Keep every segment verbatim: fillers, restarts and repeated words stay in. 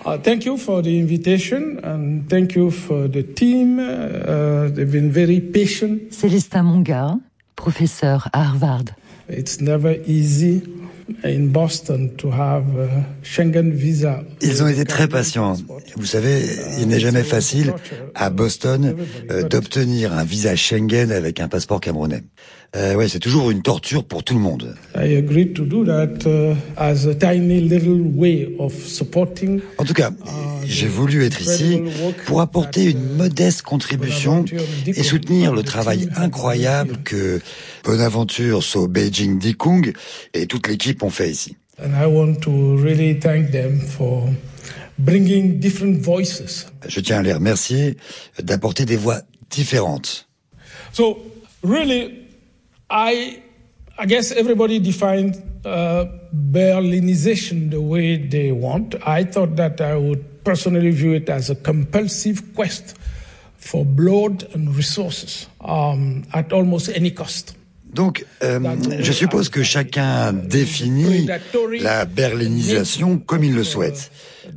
Uh, thank you for the invitation and thank you for the team. Uh, they've been very patient. Célestin Monga, professeur à Harvard. It's never easy in Boston to have a Schengen visa. Ils ont été très patients. Vous savez, il n'est jamais facile à Boston euh, d'obtenir un visa Schengen avec un passeport camerounais. Euh, ouais, c'est toujours une torture pour tout le monde. I agreed to do that uh, as a tiny little way of supporting. En tout cas, j'ai voulu être ici pour apporter une modeste contribution et soutenir le travail incroyable que Bonaventure So Beijing Dikung et toute l'équipe ont fait ici. And I want to really thank them for bringing different voices. Je tiens à les remercier d'apporter des voix différentes. So, really, I, I guess everybody defined uh, Berlinization the way they want. I thought that I would personally view it as a compulsive quest for blood and resources um, at almost any cost. Donc, euh, je suppose que chacun définit la berlinisation comme il le souhaite.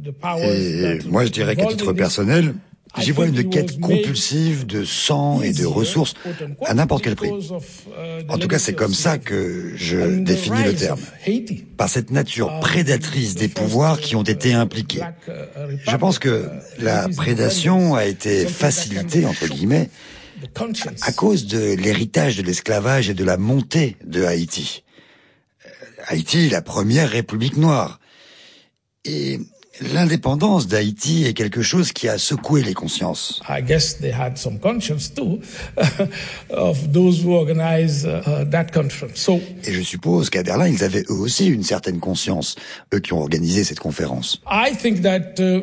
Et moi, je dirais qu'à titre personnel, j'y vois une quête compulsive de sang et de ressources à n'importe quel prix. En tout cas, c'est comme ça que je définis le terme. Par cette nature prédatrice des pouvoirs qui ont été impliqués. Je pense que la prédation a été facilitée, entre guillemets, à cause de l'héritage de l'esclavage et de la montée de Haïti. Haïti, la première république noire. Et l'indépendance d'Haïti est quelque chose qui a secoué les consciences. I guess they had some conscience too of those who organize uh, that conference. So, et je suppose qu'à Berlin, ils avaient eux aussi une certaine conscience, eux qui ont organisé cette conférence. I think that uh,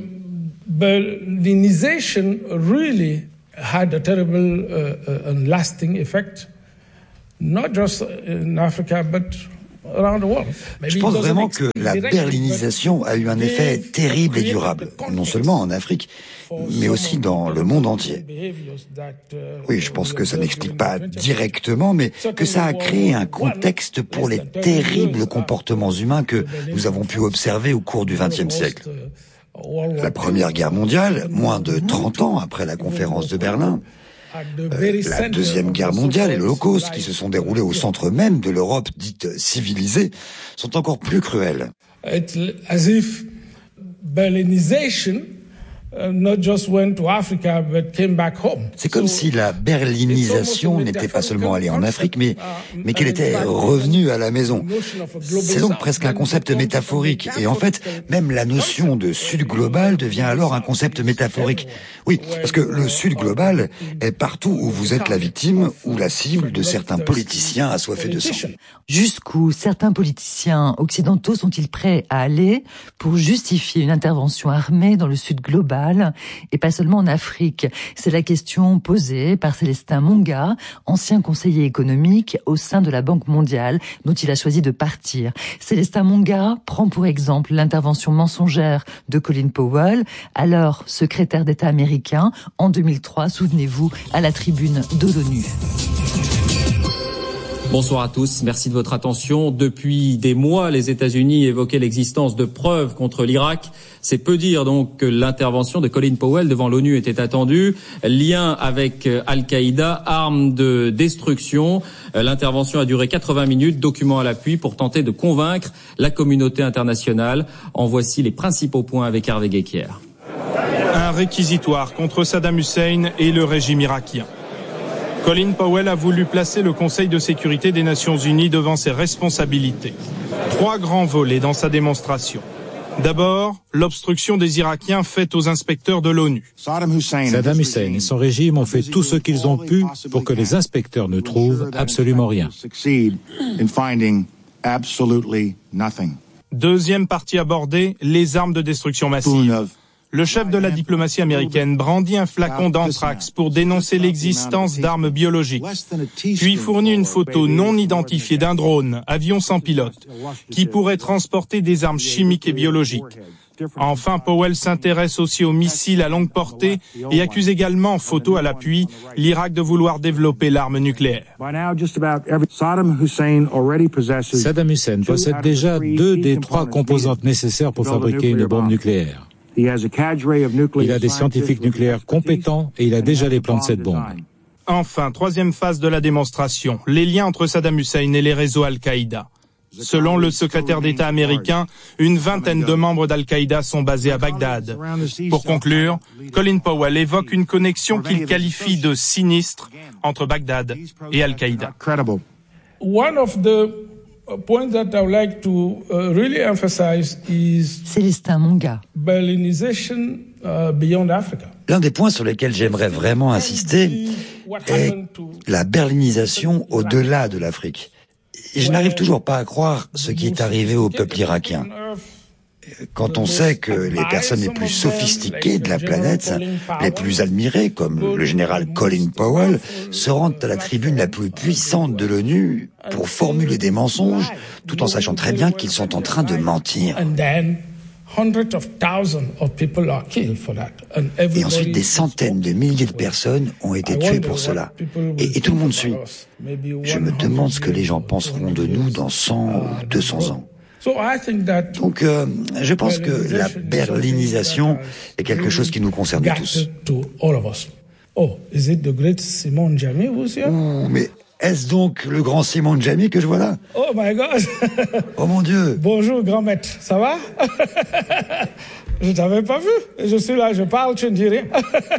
Berlinization really had a terrible uh, and lasting effect, not just in Africa, but around the world. Je pense vraiment que la berlinisation a eu un effet terrible et durable, non seulement en Afrique, mais aussi dans le monde entier. Oui, je pense que ça n'explique pas directement, mais que ça a créé un contexte pour les terribles comportements humains que nous avons pu observer au cours du vingtième siècle. La Première Guerre mondiale, moins de trente ans après la conférence de Berlin, euh, la Deuxième Guerre mondiale et l'Holocauste, qui se sont déroulés au centre même de l'Europe dite civilisée, sont encore plus cruels. It's as if Berlinization uh, not just went to Africa but came back home. C'est comme si la berlinisation n'était pas seulement allée en Afrique, mais, mais qu'elle était revenue à la maison. C'est donc presque un concept métaphorique. Et en fait, même la notion de Sud global devient alors un concept métaphorique. Oui, parce que le Sud global est partout où vous êtes la victime ou la cible de certains politiciens assoiffés de sang. Jusqu'où certains politiciens occidentaux sont-ils prêts à aller pour justifier une intervention armée dans le Sud global et pas seulement en Afrique? C'est la question posée par Célestin Monga, ancien conseiller économique au sein de la Banque mondiale, dont il a choisi de partir. Célestin Monga prend pour exemple l'intervention mensongère de Colin Powell, alors secrétaire d'État américain, en deux mille trois, souvenez-vous, à la tribune de l'ONU. Bonsoir à tous, merci de votre attention. Depuis des mois, les États-Unis évoquaient l'existence de preuves contre l'Irak. C'est peu dire donc que l'intervention de Colin Powell devant l'ONU était attendue. Lien avec Al-Qaïda, arme de destruction. L'intervention a duré quatre-vingts minutes, documents à l'appui pour tenter de convaincre la communauté internationale. En voici les principaux points avec Hervé Guéquier. Un réquisitoire contre Saddam Hussein et le régime irakien. Colin Powell a voulu placer le Conseil de sécurité des Nations Unies devant ses responsabilités. Trois grands volets dans sa démonstration. D'abord, l'obstruction des Irakiens faite aux inspecteurs de l'ONU. Saddam Hussein et son régime ont fait tout ce qu'ils ont pu pour que les inspecteurs ne trouvent absolument rien. Deuxième partie abordée, les armes de destruction massive. Le chef de la diplomatie américaine brandit un flacon d'anthrax pour dénoncer l'existence d'armes biologiques, puis fournit une photo non identifiée d'un drone, avion sans pilote, qui pourrait transporter des armes chimiques et biologiques. Enfin, Powell s'intéresse aussi aux missiles à longue portée et accuse également, photo à l'appui, l'Irak de vouloir développer l'arme nucléaire. Saddam Hussein possède déjà deux des trois composantes nécessaires pour fabriquer une bombe nucléaire. Il a des scientifiques nucléaires compétents et il a déjà les plans de cette bombe. Enfin, troisième phase de la démonstration, les liens entre Saddam Hussein et les réseaux Al-Qaïda. Selon le secrétaire d'État américain, une vingtaine de membres d'Al-Qaïda sont basés à Bagdad. Pour conclure, Colin Powell évoque une connexion qu'il qualifie de sinistre entre Bagdad et Al-Qaïda. One of the points that I would like to uh, really emphasize is Célestin Monga. Berlinisation uh, beyond Africa. L'un des points sur lesquels j'aimerais vraiment insister est la berlinisation au-delà de l'Afrique. Et je n'arrive toujours pas à croire ce qui est arrivé au peuple irakien. Quand on sait que les personnes les plus sophistiquées de la planète, les plus admirées, comme le général Colin Powell, se rendent à la tribune la plus puissante de l'ONU pour formuler des mensonges, tout en sachant très bien qu'ils sont en train de mentir. Et ensuite, des centaines de milliers de personnes ont été tuées pour cela. Et, et tout le monde suit. Je me demande ce que les gens penseront de nous dans cent ou deux cents ans. Donc, euh, je pense que la berlinisation est quelque chose qui nous concerne tous. Oh, is it the great Simon Jamy who's here? Ouh, mais est-ce donc le grand Simon Jamy que je vois là? Oh my God! Oh mon Dieu! Bonjour, grand maître, ça va? Je t'avais pas vu. Je suis là, je parle, tu ne dis rien.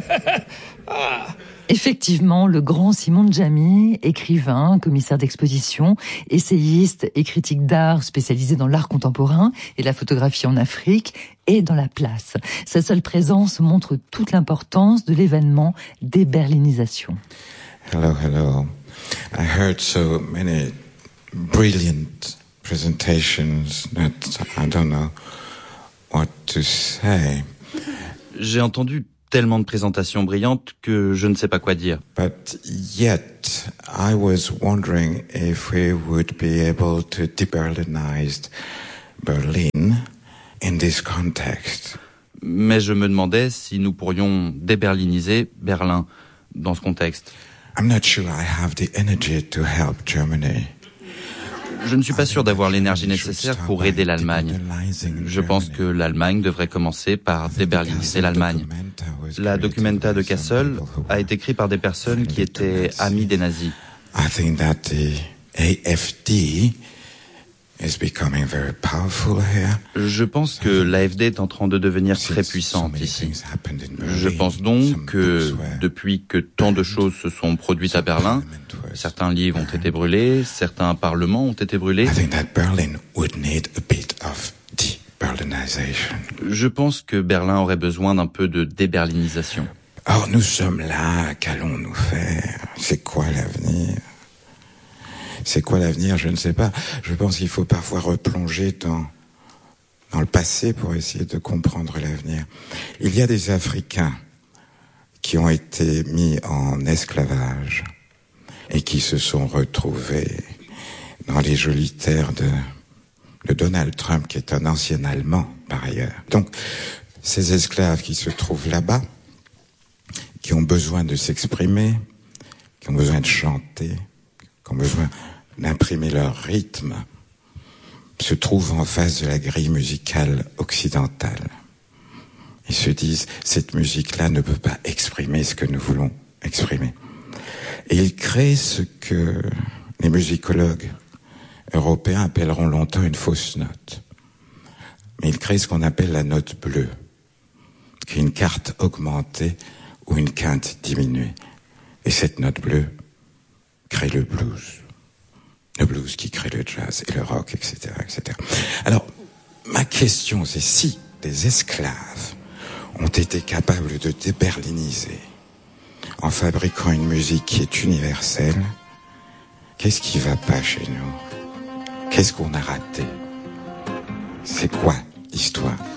Ah. Effectivement, le grand Simon Jamy, écrivain, commissaire d'exposition, essayiste et critique d'art spécialisé dans l'art contemporain et la photographie en Afrique, est dans la place. Sa seule présence montre toute l'importance de l'événement déberlinisation. Hello, hello. I heard so many brilliant presentations that I don't know what to say. J'ai entendu tellement de présentations brillantes que je ne sais pas quoi dire. But yet, I was wondering if we would be able to deberlinize Berlin in this context. Mais je me demandais si nous pourrions déberliniser Berlin dans ce contexte. I'm not sure I have the energy to help Germany. Je ne suis pas sûr d'avoir l'énergie nécessaire pour aider l'Allemagne. Je pense que l'Allemagne devrait commencer par déberliniser l'Allemagne. La Documenta de Kassel a été écrite par des personnes qui étaient amies des nazis. I think that the A F D is becoming very powerful here. Je pense que l'A F D est en train de devenir très puissante ici. Je pense donc que depuis que tant de choses se sont produites à Berlin, certains livres ont été brûlés, certains parlements ont été brûlés. I think that Berlin would need a bit of deberlinisation. Je pense que Berlin aurait besoin d'un peu de déberlinisation. Or, nous sommes là, qu'allons-nous faire? C'est quoi l'avenir? C'est quoi l'avenir? Je ne sais pas. Je pense qu'il faut parfois replonger dans, dans le passé pour essayer de comprendre l'avenir. Il y a des Africains qui ont été mis en esclavage et qui se sont retrouvés dans les jolies terres de, de Donald Trump, qui est un ancien Allemand, par ailleurs. Donc, ces esclaves qui se trouvent là-bas, qui ont besoin de s'exprimer, qui ont besoin de chanter, qui ont besoin d'imprimer leur rythme, se trouvent en face de la grille musicale occidentale. Ils se disent, cette musique-là ne peut pas exprimer ce que nous voulons exprimer. Et ils créent ce que les musicologues européens appelleront longtemps une fausse note. Mais ils créent ce qu'on appelle la note bleue, qui est une quarte augmentée ou une quinte diminuée. Et cette note bleue crée le blues. Le blues qui crée le jazz et le rock, et cetera, et cetera. Alors, ma question, c'est si des esclaves ont été capables de déberliniser en fabriquant une musique qui est universelle, qu'est-ce qui va pas chez nous? Qu'est-ce qu'on a raté? C'est quoi l'histoire?